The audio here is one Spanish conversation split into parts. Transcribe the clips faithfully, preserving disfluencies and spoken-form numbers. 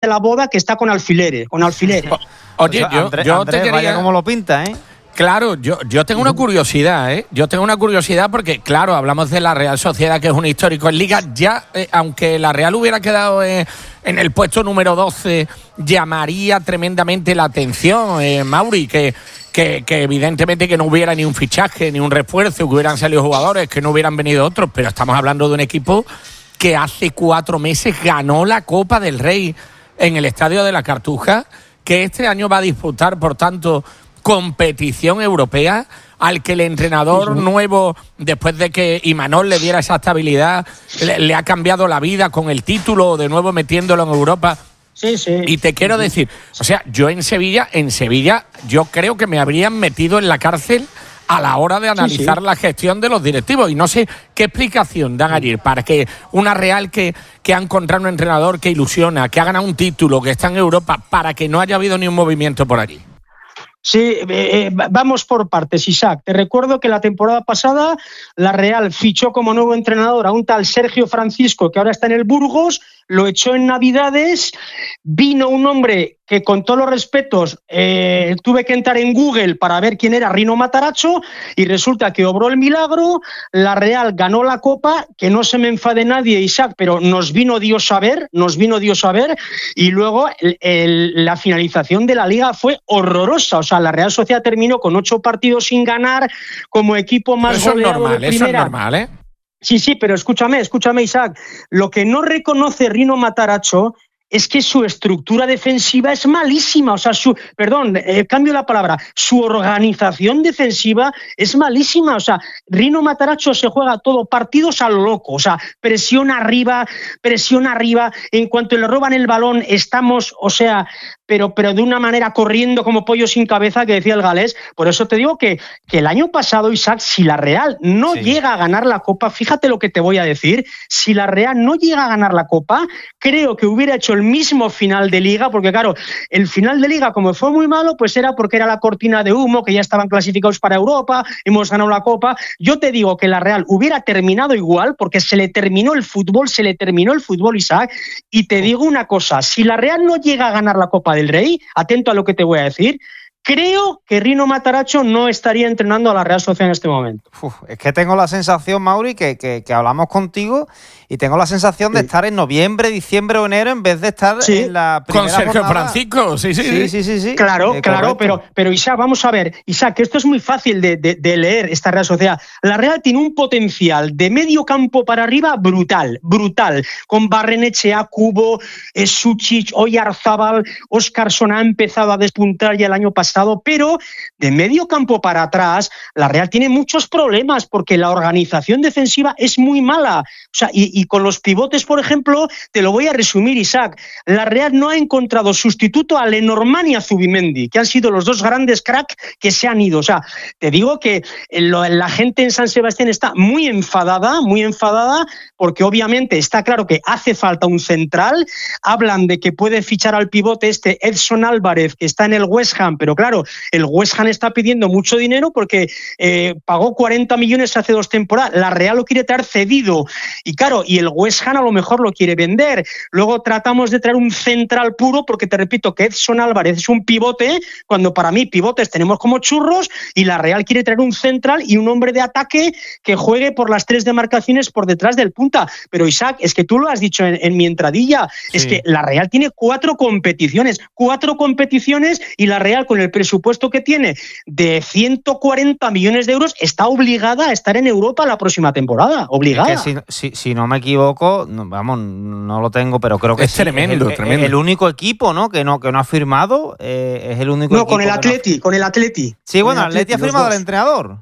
de la boda que está con alfileres, con alfileres. Oye, yo, Andrés, yo Andrés, te quería... vaya como lo pinta, ¿eh? Claro, yo, yo tengo una curiosidad, ¿eh? Yo tengo una curiosidad porque, claro, hablamos de la Real Sociedad, que es un histórico en Liga. Ya, eh, aunque la Real hubiera quedado eh, en el puesto número doce, llamaría tremendamente la atención, eh, Mauri, que, que, que evidentemente que no hubiera ni un fichaje, ni un refuerzo, que hubieran salido jugadores, que no hubieran venido otros, pero estamos hablando de un equipo que hace cuatro meses ganó la Copa del Rey en el Estadio de la Cartuja, que este año va a disputar, por tanto, competición europea, al que el entrenador nuevo, después de que Imanol le diera esa estabilidad, le, le ha cambiado la vida con el título, de nuevo metiéndolo en Europa. Sí, sí. Y te quiero decir, o sea, yo en Sevilla, en Sevilla, yo creo que me habrían metido en la cárcel a la hora de analizar sí, sí. la gestión de los directivos. Y no sé qué explicación dan ayer para que una Real que, que ha encontrado un entrenador que ilusiona, que ha ganado un título, que está en Europa, para que no haya habido ni un movimiento por allí. Sí, eh, eh, vamos por partes, Isaac. Te recuerdo que la temporada pasada la Real fichó como nuevo entrenador a un tal Sergio Francisco, que ahora está en el Burgos, lo echó en Navidades, vino un hombre que, con todos los respetos, eh, tuve que entrar en Google para ver quién era Rino Matarazzo, y resulta que obró el milagro, la Real ganó la Copa, que no se me enfade nadie, Isaac, pero nos vino Dios a ver, nos vino Dios a ver, y luego el, el, la finalización de la Liga fue horrorosa. O sea, la Real Sociedad terminó con ocho partidos sin ganar, como equipo más eso goleado es normal, de primera. Eso es normal, ¿eh? Sí, sí, pero escúchame, escúchame, Isaac. Lo que no reconoce Rino Matarazzo es que su estructura defensiva es malísima. O sea, su, perdón, eh, cambio la palabra, su organización defensiva es malísima. O sea, Rino Matarazzo se juega todo partidos a lo loco. O sea, presión arriba, presión arriba. En cuanto le roban el balón, estamos, o sea, pero, pero de una manera corriendo como pollo sin cabeza, que decía el galés. Por eso te digo que, que el año pasado, Isaac, si la Real no sí. llega a ganar la Copa, fíjate lo que te voy a decir, si la Real no llega a ganar la Copa, creo que hubiera hecho el mismo final de Liga, porque claro, el final de Liga, como fue muy malo, pues era porque era la cortina de humo, que ya estaban clasificados para Europa, hemos ganado la Copa. Yo te digo que la Real hubiera terminado igual, porque se le terminó el fútbol, se le terminó el fútbol, Isaac, y te digo una cosa, si la Real no llega a ganar la Copa del Rey, atento a lo que te voy a decir, creo que Rino Matarazzo no estaría entrenando a la Real Sociedad en este momento. Uf, es que tengo la sensación, Mauri, que, que, que hablamos contigo y tengo la sensación de sí. estar en noviembre, diciembre o enero en vez de estar sí. en la primera con Sergio jornada. Francisco, sí, sí, sí, sí, sí, sí. Claro, eh, claro, pero, pero Isaac, vamos a ver, Isaac, esto es muy fácil de, de, de leer, esta Real Sociedad. La Real tiene un potencial de medio campo para arriba brutal, brutal, con Barrenechea, Cubo, eh, Suchic, Oyarzábal, Óscarson ha empezado a despuntar ya el año pasado, pero de medio campo para atrás, la Real tiene muchos problemas porque la organización defensiva es muy mala. O sea, y, y con los pivotes, por ejemplo, te lo voy a resumir, Isaac. La Real no ha encontrado sustituto a Lenormand y a Zubimendi, que han sido los dos grandes cracks que se han ido. O sea, te digo que lo, la gente en San Sebastián está muy enfadada, muy enfadada, porque obviamente está claro que hace falta un central. Hablan de que puede fichar al pivote este Edson Álvarez, que está en el West Ham, pero claro, el West Ham está pidiendo mucho dinero porque eh, pagó cuarenta millones hace dos temporadas. La Real lo quiere traer cedido. Y claro, y el West Ham a lo mejor lo quiere vender. Luego tratamos de traer un central puro porque te repito que Edson Álvarez es un pivote, cuando para mí pivotes tenemos como churros, y la Real quiere traer un central y un hombre de ataque que juegue por las tres demarcaciones por detrás del punta. Pero Isaac, es que tú lo has dicho en, en mi entradilla, sí. es que la Real tiene cuatro competiciones, cuatro competiciones y la Real con el presupuesto que tiene de ciento cuarenta millones de euros está obligada a estar en Europa la próxima temporada, obligada. Es que si, si, si no me equivoco, no, vamos, no lo tengo, pero creo que es sí, tremendo, es el, tremendo. El único equipo, ¿no? Que no que no ha firmado, eh, es el único no, equipo. Con el Atleti, no... con el Atleti. Sí, bueno, el Atleti, Atleti ha firmado al entrenador.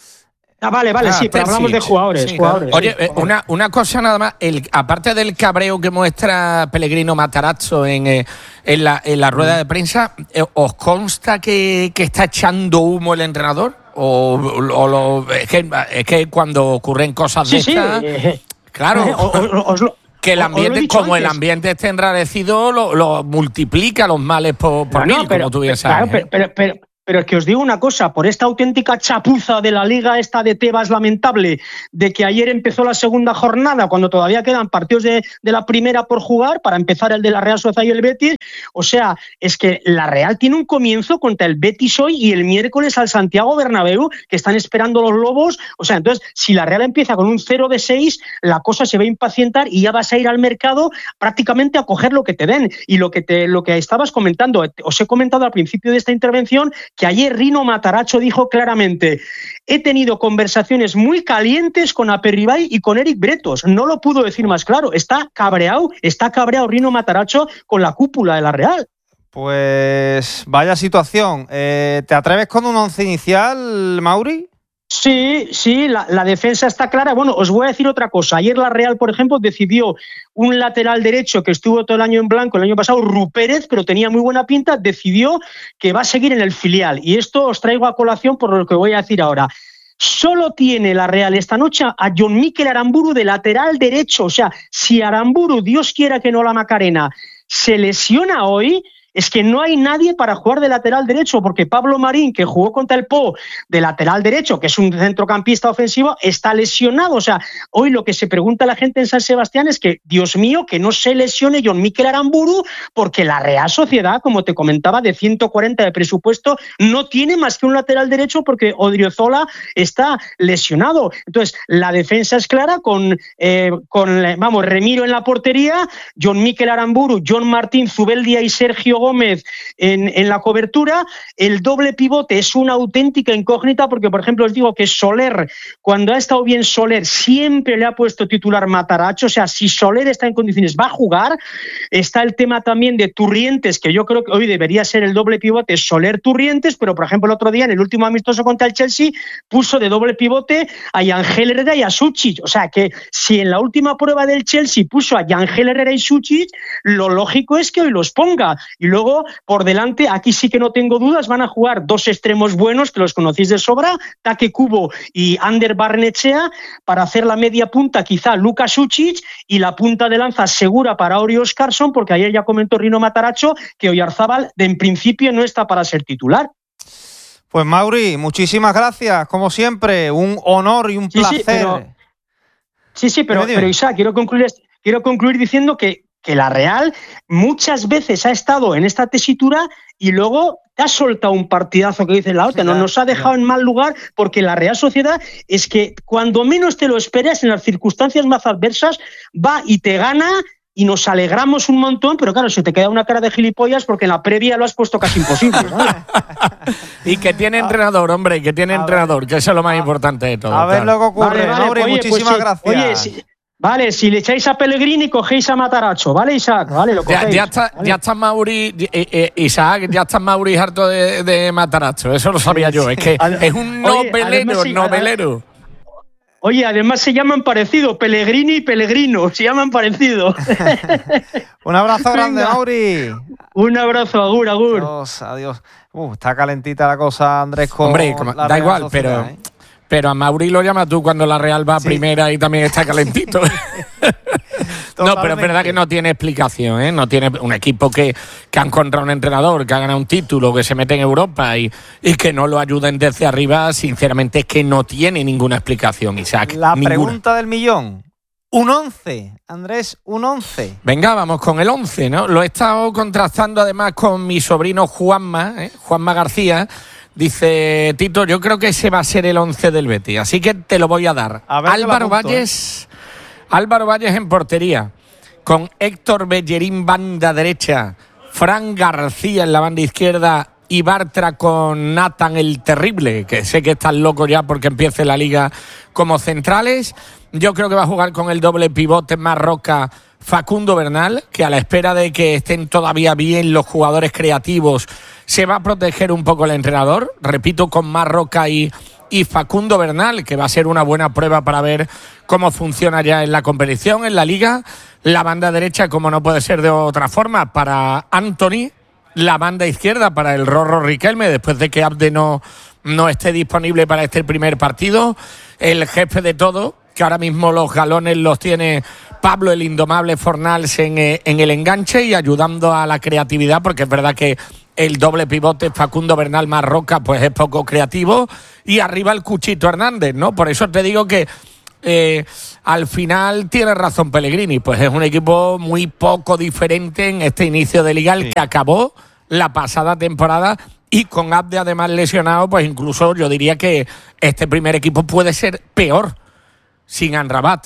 Ah, vale, vale, ah, sí, pero hablamos de jugadores. Sí, jugadores claro. Oye, sí. eh, una, una cosa nada más, el, aparte del cabreo que muestra Pellegrino Matarazzo en, eh, en, la, en la rueda de prensa, eh, ¿os consta que, que está echando humo el entrenador? O, o lo, es, que, es que cuando ocurren cosas sí, de sí, estas, eh, claro, eh, os, os lo, que el ambiente, como antes. el ambiente esté enrarecido, lo, lo multiplica los males por, por no, mil, no, pero, como tú bien claro, sabes. Pero, pero, pero, pero es que os digo una cosa, por esta auténtica chapuza de la liga esta de Tebas lamentable, de que ayer empezó la segunda jornada, cuando todavía quedan partidos de, de la primera por jugar, para empezar el de la Real Sociedad y el Betis, o sea, es que la Real tiene un comienzo contra el Betis hoy y el miércoles al Santiago Bernabéu, que están esperando los Lobos, o sea, entonces, si la Real empieza con un cero de seis, la cosa se va a impacientar y ya vas a ir al mercado prácticamente a coger lo que te den. Y lo que, te, lo que estabas comentando, os he comentado al principio de esta intervención que ayer Rino Mataracho dijo claramente: he tenido conversaciones muy calientes con Aperribay y con Eric Bretos. No lo pudo decir más claro. Está cabreado, está cabreado Rino Mataracho con la cúpula de la Real. Pues vaya situación. Eh, ¿Te atreves con un once inicial, Mauri? Sí, sí, la, la defensa está clara. Bueno, os voy a decir otra cosa. Ayer la Real, por ejemplo, decidió un lateral derecho que estuvo todo el año en blanco, el año pasado, Rupérez, pero tenía muy buena pinta, decidió que va a seguir en el filial. Y esto os traigo a colación por lo que voy a decir ahora. Solo tiene la Real esta noche a John Mikel Aramburu de lateral derecho. O sea, si Aramburu, Dios quiera que no la Macarena, se lesiona hoy, es que no hay nadie para jugar de lateral derecho, porque Pablo Marín, que jugó contra el Po de lateral derecho, que es un centrocampista ofensivo, está lesionado. O sea, hoy lo que se pregunta la gente en San Sebastián es que, Dios mío, que no se lesione John Mikel Aramburu, porque la Real Sociedad, como te comentaba, de ciento cuarenta de presupuesto, no tiene más que un lateral derecho porque Odriozola está lesionado. Entonces, la defensa es clara con, eh, con vamos, Remiro en la portería, John Mikel Aramburu, John Martín, Zubeldia y Sergio Gómez en, en la cobertura. El doble pivote es una auténtica incógnita porque, por ejemplo, os digo que Soler, cuando ha estado bien Soler, siempre le ha puesto titular Mataracho. O sea, si Soler está en condiciones, va a jugar. Está el tema también de Turrientes, que yo creo que hoy debería ser el doble pivote Soler-Turrientes, pero, por ejemplo, el otro día, en el último amistoso contra el Chelsea, puso de doble pivote a Yangel Herrera y a Suchich. O sea, que si en la última prueba del Chelsea puso a Yangel Herrera y Suchich, lo lógico es que hoy los ponga. Y luego, por delante, aquí sí que no tengo dudas, van a jugar dos extremos buenos, que los conocéis de sobra, Take Kubo y Ander Barnechea, para hacer la media punta, quizá Luka Suchich, y la punta de lanza segura para Ori Oscarson, porque ayer ya comentó Rino Mataracho que Oyarzábal, de en principio, no está para ser titular. Pues Mauri, muchísimas gracias, como siempre, un honor y un sí, placer. Sí, pero, sí, sí, pero, pero Isaac, quiero concluir, quiero concluir diciendo que que la Real muchas veces ha estado en esta tesitura y luego te ha soltado un partidazo que dice la otra, no nos ha dejado en mal lugar, porque la Real Sociedad es que cuando menos te lo esperas, en las circunstancias más adversas, va y te gana y nos alegramos un montón, pero claro, se te queda una cara de gilipollas porque en la previa lo has puesto casi imposible, ¿no? Y que tiene entrenador, hombre, y que tiene a entrenador, ver, que eso es lo más a, importante de todo. A ver claro. Lo que ocurre, vale, vale, Mauri, oye, muchísimas pues, gracias. Oye, si, Vale, si le echáis a Pellegrini, cogéis a Mataracho, ¿vale, Isaac? Vale, lo cogéis. Ya, ya está, ¿vale? ya está Mauri, eh, eh, Isaac, ya está Mauri harto de, de Mataracho, eso lo sabía sí, yo, sí. Es que Ad- es un novelero, oye, novelero. Oye, además se llaman parecido, Pellegrini y Pellegrino, se llaman parecido. Un abrazo grande, Mauri. Un abrazo, agur, agur. Adiós, adiós. Uh, está calentita la cosa, Andrés, con Hombre, como, la da Real igual, Sociedad, pero... ¿eh? Pero a Mauri lo llamas tú cuando la Real va a sí. primera y también está calentito. No, pero es verdad que no tiene explicación, ¿eh? No tiene un equipo que, que ha encontrado un entrenador, que ha ganado un título, que se mete en Europa y, y que no lo ayuden desde arriba. Sinceramente es que no tiene ninguna explicación, Isaac. La ninguna. Pregunta del millón. Un once, Andrés, un once. Venga, vamos con el once, ¿no? Lo he estado contrastando además con mi sobrino Juanma, ¿eh? Juanma García. Dice Tito, yo creo que ese va a ser el once del Betis, así que te lo voy a dar. A ver, Álvaro apunto, Valles, ¿eh? Álvaro Valles en portería, con Héctor Bellerín banda derecha, Fran García en la banda izquierda y Bartra con Nathan el Terrible, que sé que están locos ya porque empiece la liga, como centrales. Yo creo que va a jugar con el doble pivote Marroca, Facundo Bernal, que a la espera de que estén todavía bien los jugadores creativos, se va a proteger un poco el entrenador. Repito, con Marroca y, y Facundo Bernal, que va a ser una buena prueba para ver cómo funciona ya en la competición, en la liga. La banda derecha, como no puede ser de otra forma, para Anthony. La banda izquierda para el Rorro Riquelme, después de que Abde no, no esté disponible para este primer partido. El jefe de todo, que ahora mismo los galones los tiene Pablo el Indomable Fornals en, en el enganche y ayudando a la creatividad, porque es verdad que el doble pivote Facundo Bernal Marroca pues es poco creativo, y arriba el Cuchito Hernández, ¿no? Por eso te digo que eh, al final tiene razón Pellegrini, pues es un equipo muy poco diferente en este inicio de liga, el sí. que acabó la pasada temporada, y con Abde además lesionado, pues incluso yo diría que este primer equipo puede ser peor sin Amrabat,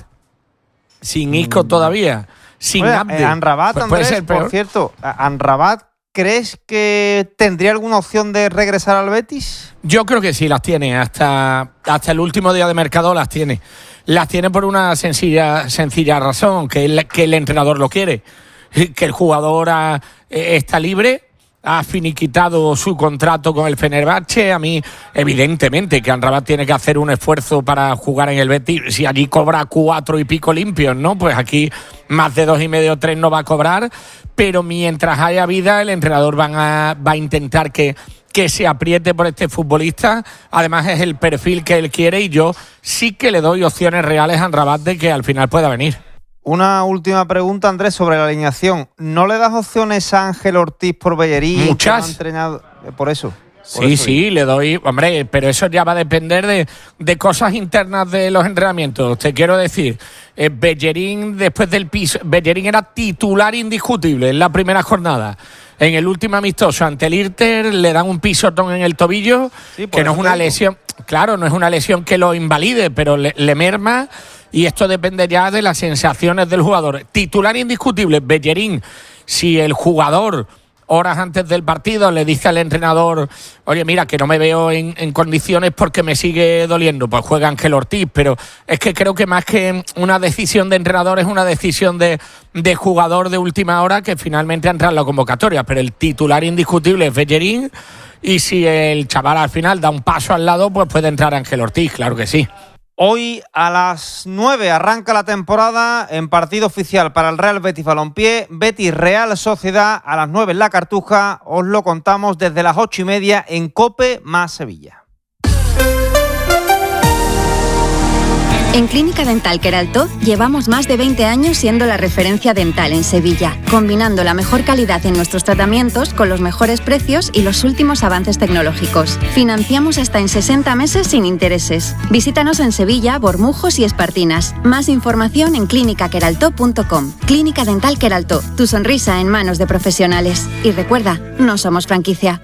sin Isco mm. todavía, sin Oye, Abde. Eh, Amrabat, pues Andrés, puede ser peor. Por cierto, Amrabat, ¿crees que tendría alguna opción de regresar al Betis? Yo creo que sí, las tiene. Hasta, hasta el último día de mercado las tiene. Las tiene por una sencilla, sencilla razón, que el, que el entrenador lo quiere. Que el jugador ha, eh, está libre, ha finiquitado su contrato con el Fenerbahce. A mí, evidentemente, que Amrabat tiene que hacer un esfuerzo para jugar en el Betis. Si allí cobra cuatro y pico limpios, ¿no? Pues aquí más de dos y medio, tres no va a cobrar. Pero mientras haya vida, el entrenador van a, va a intentar que, que se apriete por este futbolista. Además, es el perfil que él quiere, y yo sí que le doy opciones reales a Amrabat de que al final pueda venir. Una última pregunta, Andrés, sobre la alineación. ¿No le das opciones a Ángel Ortiz por Bellerín? Muchas. Entrenado? Por eso. Por sí, eso sí, le doy... Hombre, pero eso ya va a depender de, de cosas internas de los entrenamientos. Te quiero decir, eh, Bellerín después del piso... Bellerín era titular indiscutible en la primera jornada. En el último amistoso ante el Inter le dan un pisotón en el tobillo, sí, que no es una lesión... Claro, no es una lesión que lo invalide, pero le, le merma... Y esto depende ya de las sensaciones del jugador. Titular indiscutible, Bellerín. Si el jugador, horas antes del partido, le dice al entrenador, oye, mira, que no me veo en, en condiciones porque me sigue doliendo, pues juega Ángel Ortiz. Pero es que creo que más que una decisión de entrenador, es una decisión de, de jugador de última hora que finalmente entra en la convocatoria. Pero el titular indiscutible es Bellerín. Y si el chaval al final da un paso al lado, pues puede entrar Ángel Ortiz, claro que sí. Hoy a las nueve arranca la temporada en partido oficial para el Real Betis Balompié, Betis Real Sociedad a las nueve en La Cartuja. Os lo contamos desde las ocho y media en COPE más Sevilla. En Clínica Dental Queraltó llevamos más de veinte años siendo la referencia dental en Sevilla, combinando la mejor calidad en nuestros tratamientos con los mejores precios y los últimos avances tecnológicos. Financiamos hasta en sesenta meses sin intereses. Visítanos en Sevilla, Bormujos y Espartinas. Más información en clínica queraltó punto com. Clínica Dental Queraltó, tu sonrisa en manos de profesionales. Y recuerda, no somos franquicia.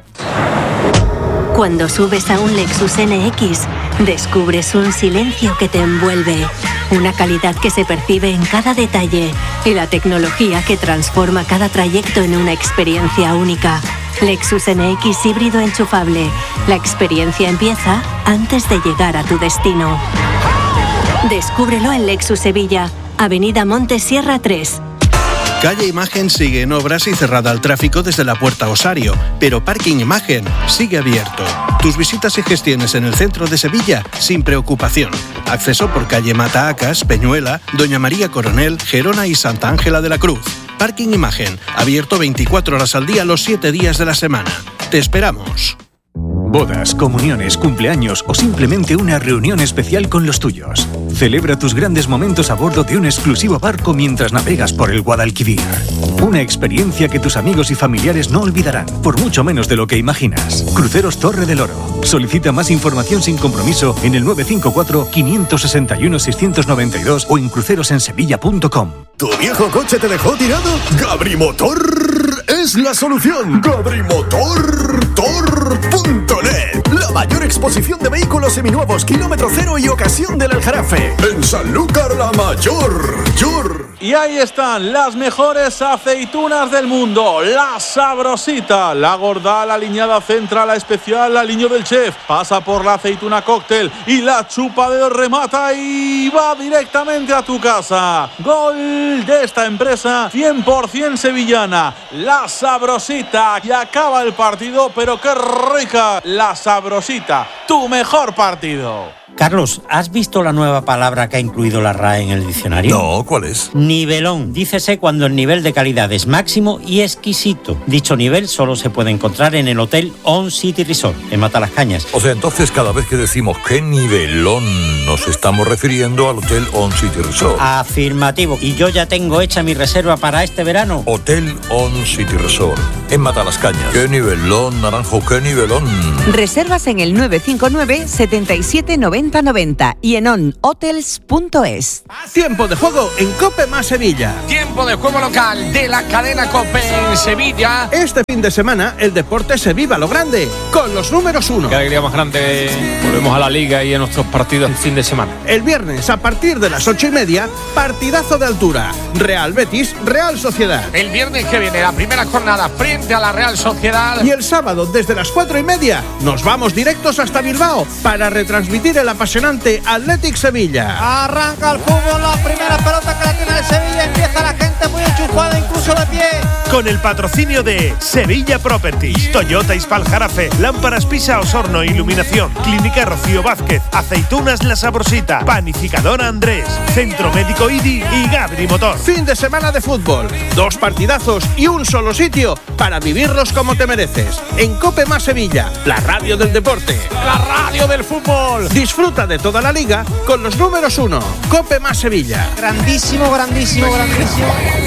Cuando subes a un Lexus N X, descubres un silencio que te envuelve, una calidad que se percibe en cada detalle y la tecnología que transforma cada trayecto en una experiencia única. Lexus N X híbrido enchufable. La experiencia empieza antes de llegar a tu destino. Descúbrelo en Lexus Sevilla, Avenida Montes Sierra tres. Calle Imagen sigue en obras y cerrada al tráfico desde la Puerta Osario, pero Parking Imagen sigue abierto. Tus visitas y gestiones en el centro de Sevilla sin preocupación. Acceso por calle Matahacas, Peñuela, Doña María Coronel, Gerona y Santa Ángela de la Cruz. Parking Imagen, abierto veinticuatro horas al día los siete días de la semana. Te esperamos. Bodas, comuniones, cumpleaños o simplemente una reunión especial con los tuyos. Celebra tus grandes momentos a bordo de un exclusivo barco mientras navegas por el Guadalquivir. Una experiencia que tus amigos y familiares no olvidarán, por mucho menos de lo que imaginas. Cruceros Torre del Oro. Solicita más información sin compromiso en el nueve cinco cuatro, cinco seis uno, seis nueve dos o en crucerosensevilla punto com. ¿Tu viejo coche te dejó tirado? Gabrimotor es la solución. Gabrimotor punto net. La mayor exposición de vehículos seminuevos, kilómetro cero y ocasión del Aljarafe. En Sanlúcar la Mayor. Yor. Y ahí están las mejores aceitunas del mundo. La Sabrosita, la gorda, la aliñada central, la especial, la aliño del chef. Pasa por la aceituna cóctel y la chupa de remata y va directamente a tu casa. Gol de esta empresa cien por ciento sevillana. La Sabrosita. Y acaba el partido, pero qué rica. La Sabrosita, tu mejor partido. Carlos, ¿has visto la nueva palabra que ha incluido la R A E en el diccionario? No, ¿cuál es? Nivelón. Dícese cuando el nivel de calidad es máximo y exquisito. Dicho nivel solo se puede encontrar en el Hotel On City Resort, en Matalascañas. O sea, entonces cada vez que decimos qué nivelón, nos estamos refiriendo al Hotel On City Resort. Afirmativo. Y yo ya tengo hecha mi reserva para este verano. Hotel On City Resort, en Matalascañas. ¡Qué nivelón, Naranjo, qué nivelón! Reservas en el nueve cinco nueve, setenta y siete, noventa, noventa y en on hotels punto es. Tiempo de juego en COPE más Sevilla. Tiempo de juego local de la cadena COPE en Sevilla. Este fin de semana el deporte se viva lo grande, con los números uno. Qué alegría más grande. Volvemos a la Liga y a nuestros partidos el fin de semana. El viernes a partir de las ocho y media, partidazo de altura. Real Betis, Real Sociedad. El viernes que viene la primera jornada frente a la Real Sociedad. Y el sábado desde las cuatro y media nos vamos directos hasta Bilbao para retransmitir el apasionante Athletic Sevilla. Arranca el fútbol, la primera pelota que la tiene el Sevilla, empieza la gente muy enchufada, incluso de pie. Con el patrocinio de Sevilla Properties, Toyota Ispal Jarafe, Lámparas Pisa Osorno Iluminación, Clínica Rocío Vázquez, Aceitunas La Sabrosita, Panificadora Andrés, Centro Médico I D I y Gabri Motor. Fin de semana de fútbol, dos partidazos y un solo sitio para vivirlos como te mereces. En COPE más Sevilla, la radio del deporte, la radio del fútbol. Disfruta de toda la liga con los números uno. COPE más Sevilla. Grandísimo, grandísimo, grandísimo.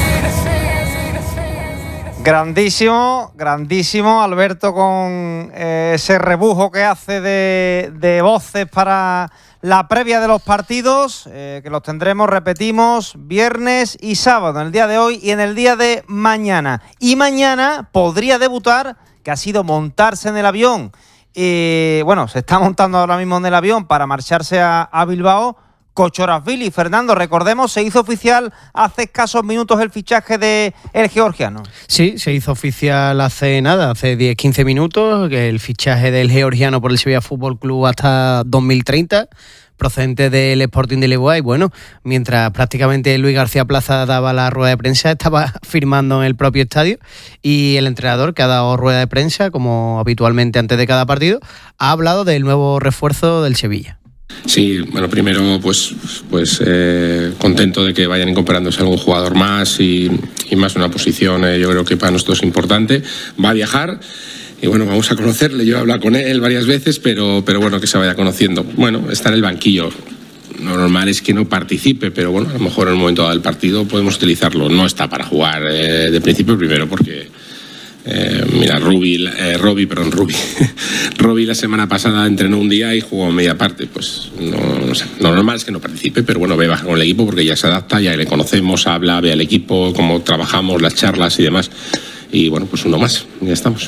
Grandísimo, grandísimo, Alberto, con eh, ese rebujo que hace de, de voces para la previa de los partidos, eh, que los tendremos, repetimos, viernes y sábado, en el día de hoy y en el día de mañana. Y mañana podría debutar, que ha sido montarse en el avión. Eh, bueno, se está montando ahora mismo en el avión para marcharse a, a Bilbao, Kochorazvili. Fernando, recordemos, se hizo oficial hace escasos minutos el fichaje de el georgiano. Sí, se hizo oficial hace nada, hace diez quince minutos, que el fichaje del georgiano por el Sevilla Fútbol Club hasta dos mil treinta, procedente del Sporting de Lisboa. Y bueno, mientras prácticamente Luis García Plaza daba la rueda de prensa, estaba firmando en el propio estadio, y el entrenador, que ha dado rueda de prensa, como habitualmente antes de cada partido, ha hablado del nuevo refuerzo del Sevilla. Sí, bueno, primero pues, pues eh, contento de que vayan incorporándose algún jugador más y, y más una posición, eh, yo creo que para nosotros es importante. Va a viajar y bueno, vamos a conocerle. Yo he hablado con él varias veces, pero, pero bueno, que se vaya conociendo. Bueno, está en el banquillo. Lo normal es que no participe, pero bueno, a lo mejor en el momento del partido podemos utilizarlo. No está para jugar eh, de principio, primero porque... Eh, mira, Rubi, eh, Robi, perdón, Rubi. Robi la semana pasada entrenó un día y jugó media parte. Pues no, no sé, lo normal es que no participe, pero bueno, ve baja con el equipo porque ya se adapta, ya le conocemos, habla, ve al equipo, cómo trabajamos, las charlas y demás. Y bueno, pues uno más, ya estamos.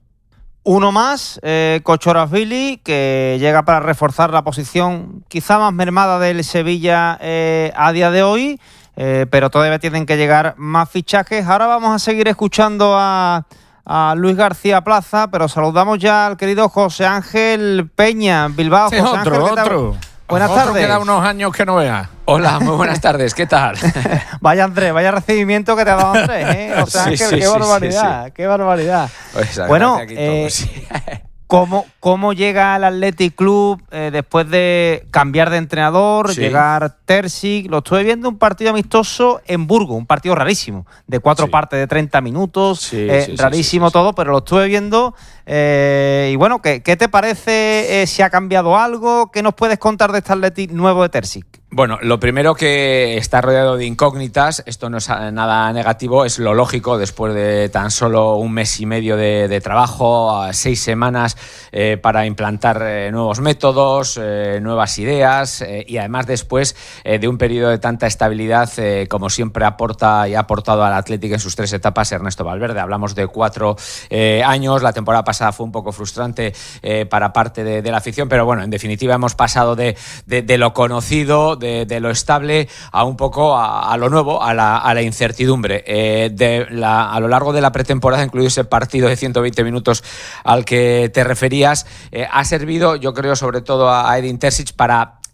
Uno más, eh, Kochorazvili, que llega para reforzar la posición quizá más mermada del Sevilla eh, a día de hoy, eh, pero todavía tienen que llegar más fichajes. Ahora vamos a seguir escuchando a... a Luis García Plaza, pero saludamos ya al querido José Ángel Peña, Bilbao. Sí, José otro, Ángel, ¿qué tal? otro. Buenas otro tardes. Que da unos años que no vea. Hola, muy buenas tardes, ¿qué tal? Vaya Andrés, vaya recibimiento que te ha dado Andrés, ¿eh? O sea, sí, Ángel, sí, qué sí, barbaridad, sí, sí. qué barbaridad. Pues, bueno, aquí eh, todos, sí. ¿cómo, ¿cómo llega al Athletic Club eh, después de cambiar de entrenador, Sí. llegar Terzic? Lo estuve viendo un partido amistoso en Burgos, un partido rarísimo, de cuatro Sí. partes de treinta minutos, Sí, eh, sí, sí, rarísimo sí, sí, todo, pero lo estuve viendo. Eh, y bueno, ¿qué, qué te parece? Eh, ¿Si ha cambiado algo? ¿Qué nos puedes contar de este Athletic nuevo de Terzic? Bueno, lo primero que está rodeado de incógnitas, esto no es nada negativo, es lo lógico después de tan solo un mes y medio de, de trabajo, seis semanas eh, para implantar eh, nuevos métodos, eh, nuevas ideas eh, y además después eh, de un periodo de tanta estabilidad eh, como siempre aporta y ha aportado al Athletic en sus tres etapas Ernesto Valverde. Hablamos de cuatro eh, años, la temporada pasada fue un poco frustrante eh, para parte de, de la afición, pero bueno, en definitiva hemos pasado de, de, de lo conocido, De, de lo estable a un poco a, a lo nuevo, a la, a la incertidumbre. Eh, de la, a lo largo de la pretemporada, incluido ese partido de ciento veinte minutos al que te referías, eh, ha servido, yo creo, sobre todo a, a Edin Terzic para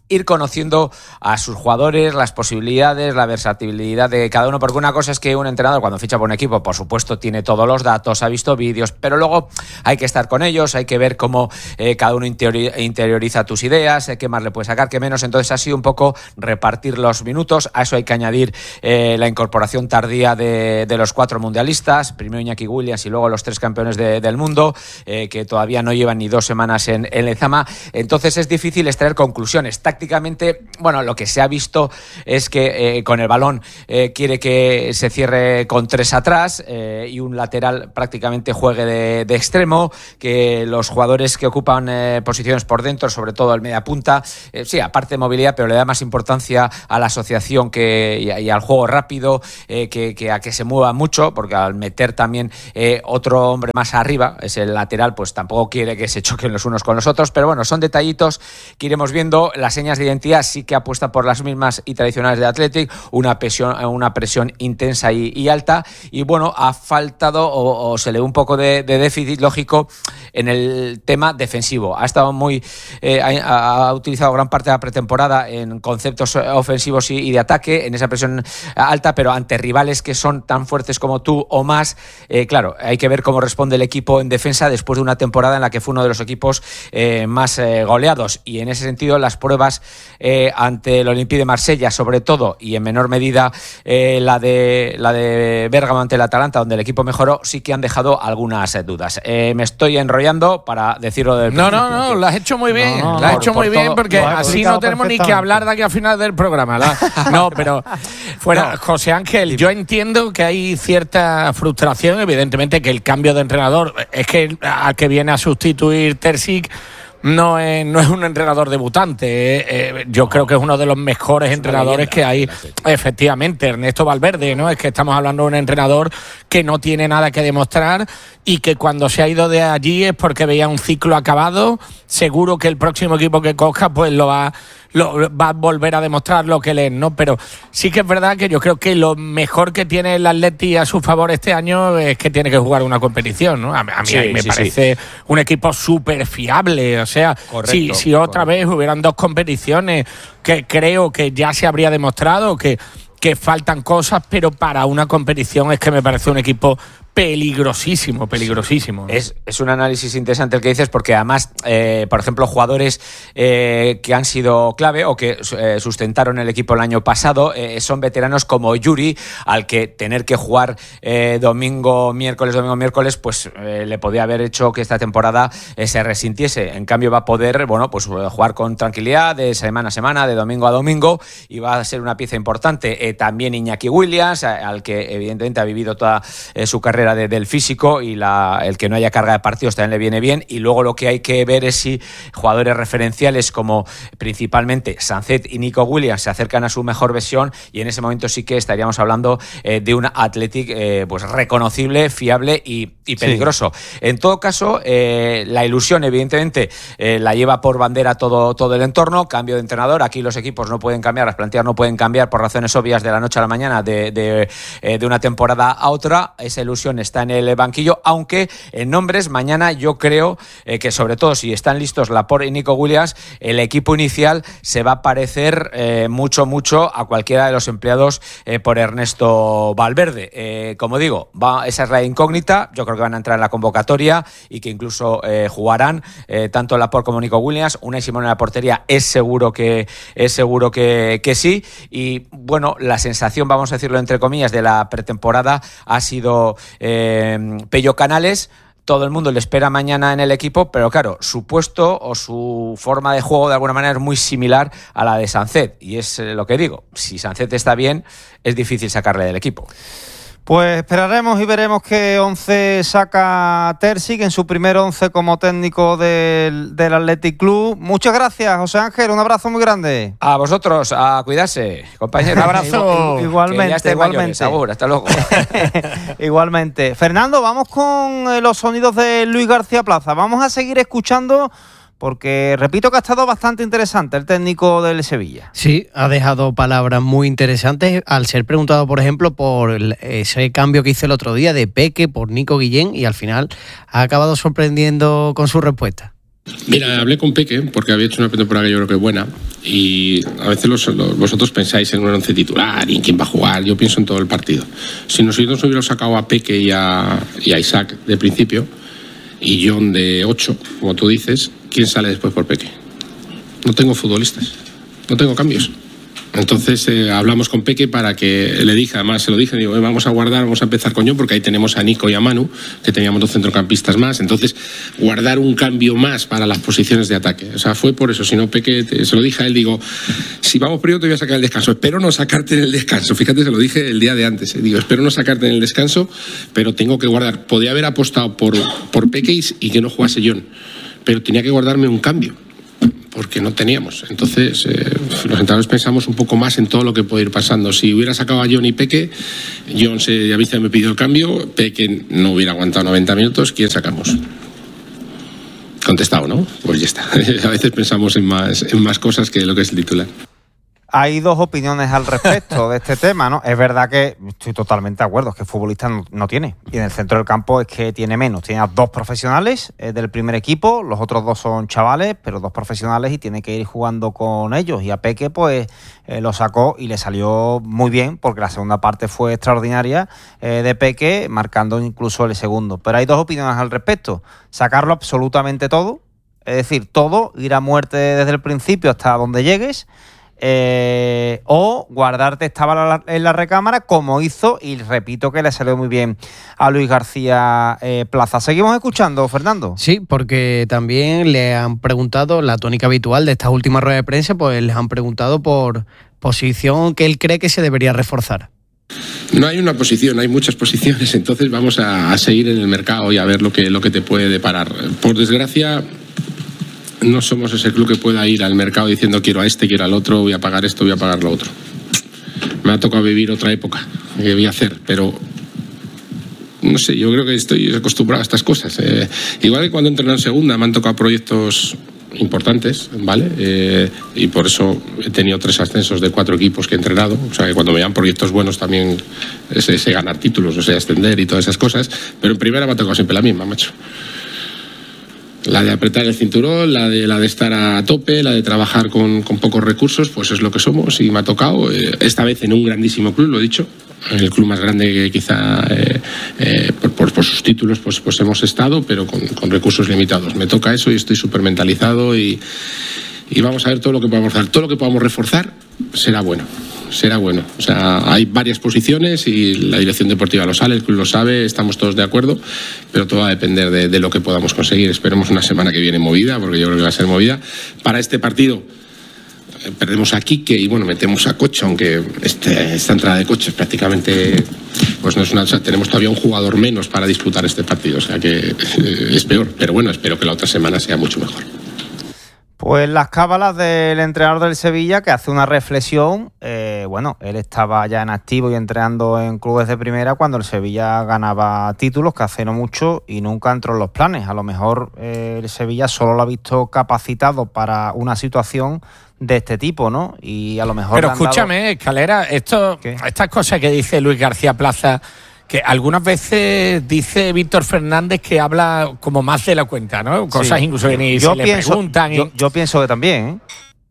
ir conociendo a sus jugadores, las posibilidades, la versatilidad de cada uno, porque una cosa es que un entrenador cuando ficha por un equipo, por supuesto, tiene todos los datos, ha visto vídeos, pero luego hay que estar con ellos, hay que ver cómo eh, cada uno interiori- interioriza tus ideas, eh, qué más le puede sacar, qué menos. Entonces ha sido un poco repartir los minutos. A eso hay que añadir eh, la incorporación tardía de, de los cuatro mundialistas, primero Iñaki Williams y luego los tres campeones de, del mundo, eh, que todavía no llevan ni dos semanas en, en Lezama. Entonces es difícil extraer conclusiones. Tácticamente, bueno, lo que se ha visto es que eh, con el balón eh, quiere que se cierre con tres atrás eh, y un lateral prácticamente juegue de, de extremo, que los jugadores que ocupan eh, posiciones por dentro, sobre todo el mediapunta, eh, sí, aparte de movilidad, pero le da más importancia a la asociación que, y, y al juego rápido, eh, que, que a que se mueva mucho, porque al meter también eh, otro hombre más arriba, es el lateral, pues tampoco quiere que se choquen los unos con los otros, pero bueno, son detallitos que iremos viendo. Las señas de identidad sí que apuesta por las mismas y tradicionales de Athletic, una presión, una presión intensa y, y alta, y bueno, ha faltado o, o se le ve un poco de, de déficit lógico en el tema defensivo. Ha estado muy eh, ha, ha utilizado gran parte de la pretemporada en conceptos ofensivos y, y de ataque, en esa presión alta, pero ante rivales que son tan fuertes como tú o más, eh, claro, hay que ver cómo responde el equipo en defensa después de una temporada en la que fue uno de los equipos eh, más eh, goleados, y en ese sentido las pruebas eh, ante el Olympique de Marsella, sobre todo, y en menor medida eh, la de la de Bérgamo ante el Atalanta, donde el equipo mejoró, sí que han dejado algunas eh, dudas. Eh, me estoy enrollando para decirlo del No, no, no, lo has hecho muy bien, no, no, lo has hecho muy bien, porque así no tenemos ni que hablar de aquí al final del programa. La, no, pero fuera, no. José Ángel, yo entiendo que hay cierta frustración, evidentemente, que el cambio de entrenador es que al que viene a sustituir Terzic no es, no es un entrenador debutante, eh, eh, yo creo que es uno de los mejores entrenadores que hay, efectivamente, Ernesto Valverde, ¿no? Es que estamos hablando de un entrenador que no tiene nada que demostrar y que cuando se ha ido de allí es porque veía un ciclo acabado. Seguro que el próximo equipo que coja pues lo va, lo, va a volver a demostrar lo que él es, ¿no? Pero sí que es verdad que yo creo que lo mejor que tiene el Atleti a su favor este año es que tiene que jugar una competición, ¿no? A, a mí, sí, a mí me sí, parece sí. un equipo súper fiable, o sea, correcto, si, si otra correcto. vez hubieran dos competiciones, que creo que ya se habría demostrado que, que faltan cosas, pero para una competición es que me parece un equipo peligrosísimo, peligrosísimo, ¿no? Es, es un análisis interesante el que dices, porque además, eh, por ejemplo, jugadores eh, que han sido clave o que eh, sustentaron el equipo el año pasado eh, son veteranos como Yuri, al que tener que jugar eh, domingo, miércoles, domingo, miércoles, pues eh, le podía haber hecho que esta temporada eh, se resintiese. En cambio va a poder, bueno, pues jugar con tranquilidad de semana a semana, de domingo a domingo, y va a ser una pieza importante. Eh, también Iñaki Williams, al que evidentemente ha vivido toda eh, su carrera De, del físico, y la, el que no haya carga de partidos también le viene bien. Y luego lo que hay que ver es si jugadores referenciales como principalmente Sancet y Nico Williams se acercan a su mejor versión, y en ese momento sí que estaríamos hablando eh, de un Athletic eh, pues reconocible, fiable y, y peligroso. Sí. En todo caso, eh, la ilusión evidentemente eh, la lleva por bandera todo, todo el entorno. Cambio de entrenador, aquí los equipos no pueden cambiar, las plantillas no pueden cambiar por razones obvias de la noche a la mañana, de, de, eh, de una temporada a otra. Esa ilusión está en el banquillo, aunque en nombres mañana yo creo eh, que, sobre todo si están listos Laporte y Nico Williams, el equipo inicial se va a parecer eh, mucho mucho a cualquiera de los empleados eh, por Ernesto Valverde. Eh, como digo, va, esa es la incógnita. Yo creo que van a entrar en la convocatoria y que incluso eh, jugarán eh, tanto Laporte como Nico Williams. Unai Simón en la portería es seguro que es seguro que, que sí. Y bueno, la sensación, vamos a decirlo entre comillas, de la pretemporada ha sido Eh, Pello Canales. Todo el mundo le espera mañana en el equipo, pero claro, su puesto o su forma de juego de alguna manera es muy similar a la de Sancet, y es eh, lo que digo, si Sancet está bien es difícil sacarle del equipo. Pues esperaremos y veremos qué once saca Terzic en su primer once como técnico del, del Athletic Club. Muchas gracias, José Ángel, un abrazo muy grande. A vosotros, a cuidarse, compañeros. Un abrazo. Igualmente, igualmente. Mayores, hasta luego. Igualmente. Fernando, vamos con los sonidos de Luis García Plaza. Vamos a seguir escuchando, porque repito que ha estado bastante interesante el técnico del Sevilla. Sí, ha dejado palabras muy interesantes al ser preguntado, por ejemplo, por ese cambio que hizo el otro día de Peque por Nico Guillén, y al final ha acabado sorprendiendo con su respuesta. Mira, hablé con Peque porque había hecho una pretemporada que yo creo que es buena, Y a veces los, los, vosotros pensáis en un once titular y en quién va a jugar. Yo pienso en todo el partido. Si nosotros hubiéramos sacado a Peque y a, y a Isaac de principio y John de ocho, como tú dices, ¿quién sale después por Peque? No tengo futbolistas, no tengo cambios. Entonces eh, hablamos con Peque para que le dije, además se lo dije, digo, eh, vamos a guardar, vamos a empezar con John, porque ahí tenemos a Nico y a Manu, que teníamos dos centrocampistas más, entonces guardar un cambio más para las posiciones de ataque. O sea, fue por eso, si no Peque, te, se lo dije a él, digo, si vamos primero te voy a sacar el descanso, espero no sacarte en el descanso, fíjate, se lo dije el día de antes, eh, digo, espero no sacarte en el descanso, pero tengo que guardar, podía haber apostado por, por Peque y que no jugase John, pero tenía que guardarme un cambio, porque no teníamos. Entonces, eh, los entrenadores pensamos un poco más en todo lo que puede ir pasando. Si hubiera sacado a John y Peque, John se, ya viste, me pidió el cambio, Peque no hubiera aguantado noventa minutos, ¿quién sacamos? Contestado, ¿no? Pues ya está. A veces pensamos en más, en más cosas que lo que es el titular. Hay dos opiniones al respecto de este tema, ¿no? Es verdad que estoy totalmente de acuerdo, es que el futbolista no, no tiene. Y en el centro del campo es que tiene menos. Tiene a dos profesionales eh, del primer equipo, los otros dos son chavales, pero dos profesionales y tiene que ir jugando con ellos. Y a Peque, pues, eh, lo sacó y le salió muy bien, porque la segunda parte fue extraordinaria eh, de Peque, marcando incluso el segundo. Pero hay dos opiniones al respecto. Sacarlo absolutamente todo, es decir, todo, ir a muerte desde el principio hasta donde llegues, Eh, o guardarte esta bala en la recámara, como hizo, y repito que le salió muy bien a Luis García eh, Plaza. ¿Seguimos escuchando, Fernando? Sí, porque también le han preguntado, la tónica habitual de estas últimas ruedas de prensa, pues les han preguntado por posición que él cree que se debería reforzar. No hay una posición, hay muchas posiciones, entonces vamos a, a seguir en el mercado y a ver lo que, lo que te puede deparar. Por desgracia, no somos ese club que pueda ir al mercado diciendo quiero a este, quiero al otro, voy a pagar esto, voy a pagar lo otro. Me ha tocado vivir otra época que voy a hacer, pero no sé, yo creo que estoy acostumbrado a estas cosas. Eh, igual que cuando entrené en segunda me han tocado proyectos importantes, ¿vale? Eh, y por eso he tenido tres ascensos de cuatro equipos que he entrenado. O sea, que cuando me dan proyectos buenos también sé, sé ganar títulos, o sea, ascender y todas esas cosas. Pero en primera me ha tocado siempre la misma, macho. La de apretar el cinturón, la de, la de estar a tope, la de trabajar con, con pocos recursos, pues es lo que somos y me ha tocado. Eh, esta vez en un grandísimo club, lo he dicho, en el club más grande que quizá eh, eh, por, por, por sus títulos pues, pues hemos estado, pero con, con recursos limitados. Me toca eso y estoy súper mentalizado y, y vamos a ver todo lo que podamos hacer. Todo lo que podamos reforzar será bueno. Será bueno. O sea, hay varias posiciones y la dirección deportiva lo sabe, el club lo sabe, estamos todos de acuerdo, pero todo va a depender de, de lo que podamos conseguir. Esperemos una semana que viene movida, porque yo creo que va a ser movida. Para este partido eh, perdemos a Quique y bueno, metemos a Cocho, aunque este, esta entrada de Cocho es prácticamente, pues no es una, o sea, tenemos todavía un jugador menos para disputar este partido, o sea que eh, es peor, pero bueno, espero que la otra semana sea mucho mejor. Pues las cábalas del entrenador del Sevilla, que hace una reflexión. Eh, bueno, él estaba ya en activo y entrenando en clubes de primera cuando el Sevilla ganaba títulos, que hace no mucho, y nunca entró en los planes. A lo mejor eh, el Sevilla solo lo ha visto capacitado para una situación de este tipo, ¿no? Y a lo mejor... Pero escúchame, dado... Escalera, esto, estas cosas que dice Luis García Plaza, que algunas veces dice Víctor Fernández que habla como más de la cuenta, ¿no? Cosas sí, incluso que ni yo se pienso, le preguntan. Yo, yo pienso que también, ¿eh?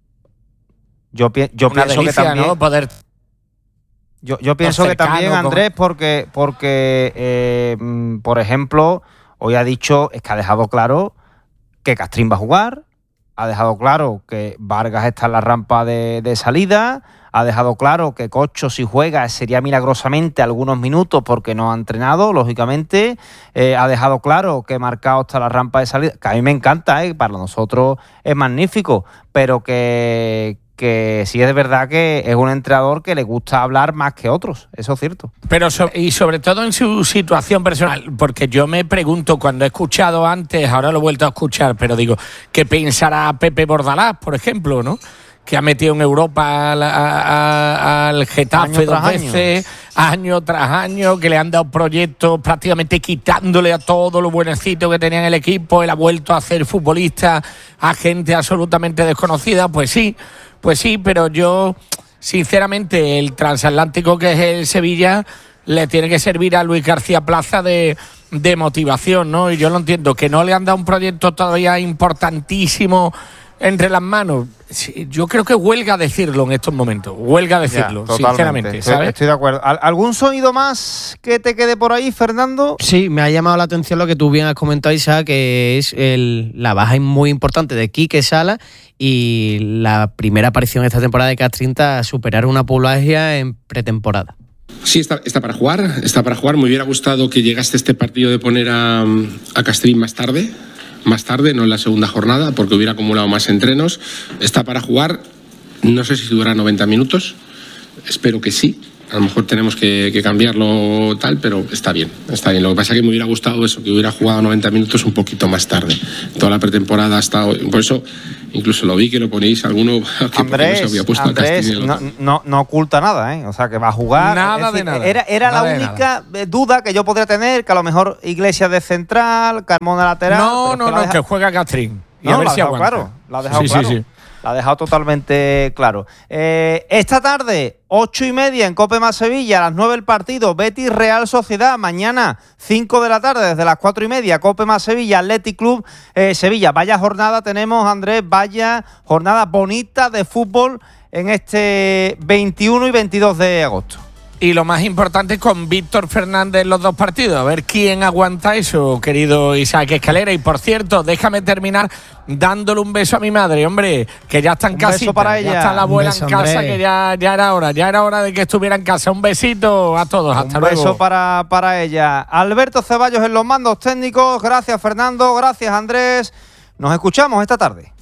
Yo, pi- yo Una pienso delicia, que también... ¿no? Poder... Yo, yo pienso que también, Andrés, porque, porque eh, por ejemplo, hoy ha dicho, es que ha dejado claro que Castrín va a jugar, ha dejado claro que Vargas está en la rampa de, de salida, ha dejado claro que Cocho, si juega, sería milagrosamente algunos minutos porque no ha entrenado, lógicamente. Eh, ha dejado claro que Marcao está en la rampa de salida, que a mí me encanta, ¿eh? Para nosotros es magnífico, pero que, que sí es de verdad que es un entrenador que le gusta hablar más que otros, eso es cierto. Pero so- y sobre todo en su situación personal, porque yo me pregunto, cuando he escuchado antes, ahora lo he vuelto a escuchar, pero digo, ¿qué pensará Pepe Bordalás, por ejemplo, no? Que ha metido en Europa al, a, a, al Getafe dos veces, año. año tras año, que le han dado proyectos prácticamente quitándole a todo lo buenecito que tenía en el equipo. Él ha vuelto a ser futbolista a gente absolutamente desconocida. Pues sí, pues sí, pero yo, sinceramente, el transatlántico que es el Sevilla le tiene que servir a Luis García Plaza de, de motivación, ¿no? Y yo lo entiendo, que no le han dado un proyecto todavía importantísimo entre las manos. Sí, yo creo que huelga decirlo en estos momentos. Huelga decirlo, ya, sinceramente. Estoy, ¿sabes? estoy de acuerdo. ¿Algún sonido más que te quede por ahí, Fernando? Sí, me ha llamado la atención lo que tú bien has comentado, Isa, que es el, la baja muy importante de Quique Sala y la primera aparición esta temporada de Castrín a superar una Pulagia en pretemporada. Sí, está, está para jugar, está para jugar. Me hubiera gustado que llegase este partido de poner a, a Castrín más tarde. Más tarde, no en la segunda jornada, porque hubiera acumulado más entrenos. Está para jugar, no sé si durará noventa minutos, espero que sí. A lo mejor tenemos que, que cambiarlo tal, pero está bien, está bien. Lo que pasa es que me hubiera gustado eso, que hubiera jugado noventa minutos un poquito más tarde. Toda la pretemporada ha estado... Por eso, incluso lo vi que lo ponéis alguno que Andrés, no se había puesto Andrés a no, no, no oculta nada, ¿eh? O sea, que va a jugar. Nada es decir, de nada. Era, era Nada la de única nada. duda que yo podría tener, que a lo mejor Iglesias de central, Carmona lateral... No, no, que no, deja... que juega Castrín. Y no, a ver la si ha dejado aguanta. claro. La ha dejado sí, claro. Sí, sí. La ha dejado totalmente claro. Eh, esta tarde, ocho y media en Cope más Sevilla, a las nueve el partido, Betis Real Sociedad. Mañana, cinco de la tarde, desde las cuatro y media, Cope más Sevilla, Athletic Club eh, Sevilla. Vaya jornada tenemos, Andrés, vaya jornada bonita de fútbol en este veintiuno y veintidós de agosto. Y lo más importante con Víctor Fernández en los dos partidos. A ver quién aguanta eso, querido Isaac Escalera. Y por cierto, déjame terminar dándole un beso a mi madre, hombre, que ya está en casa. Un beso para ella. Ya está la abuela beso, en casa, Andrés. que ya, ya era hora, ya era hora de que estuviera en casa. Un besito a todos, hasta Un luego. beso para, para ella. Alberto Ceballos en los mandos técnicos. Gracias, Fernando. Gracias, Andrés. Nos escuchamos esta tarde.